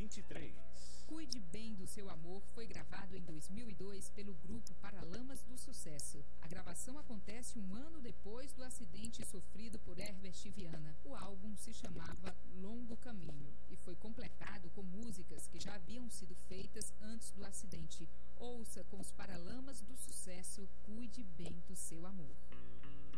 23. Cuide Bem do Seu Amor foi gravado em 2002 pelo grupo Paralamas do Sucesso. A gravação acontece um ano depois do acidente sofrido por Herbert Viana. O álbum se chamava Longo Caminho e foi completado com músicas que já haviam sido feitas antes do acidente. Ouça com os Paralamas do Sucesso Cuide Bem do Seu Amor.